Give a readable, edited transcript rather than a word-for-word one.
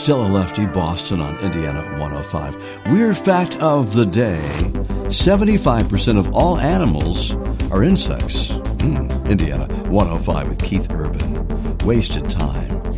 Stella Lefty, Boston on Indiana 105. Weird fact of the day, 75% of all animals are insects. Indiana 105 with Keith Urban. Wasted time.